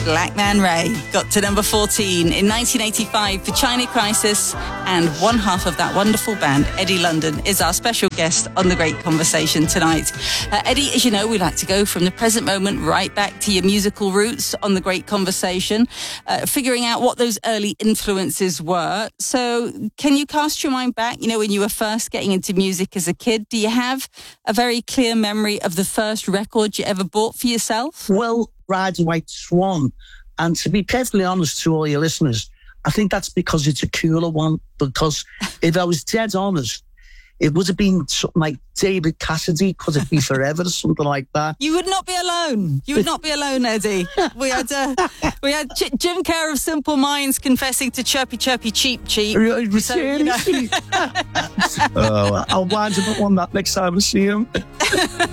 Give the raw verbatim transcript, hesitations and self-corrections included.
Black Man Ray got to number fourteen in nineteen eighty-five for China Crisis, and one half of that wonderful band, Eddie London, is our special guest on The Great Conversation tonight. Uh, Eddie, as you know, we like to go from the present moment right back to your musical roots on The Great Conversation, uh, figuring out what those early influences were. So can you cast your mind back, you know, when you were first getting into music as a kid? Do you have a very clear memory of the first record you ever bought for yourself? Well, Ride a White Swan. And to be perfectly honest to all your listeners, I think that's because it's a cooler one. Because if I was dead honest, it would have been something like David Cassidy, Could It Be Forever, or something like that. You would not be alone. You would not be alone, Eddie. We had uh, we had Ch- Jim Kerr of Simple Minds confessing to Chirpy Chirpy Cheep Cheep. So, you know. oh, I'll wind him up on that next time I see him.